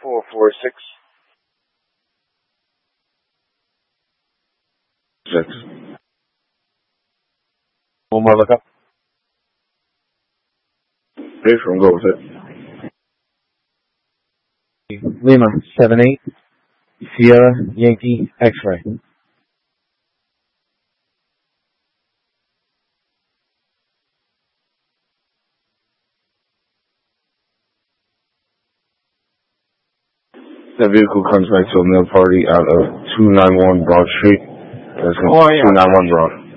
446. 6. One more look up. This one, go with it. Lima, 7-8, Sierra, Yankee, X-ray. That vehicle comes back to a mail party out of 291 Broad Street. That's 291 Broad.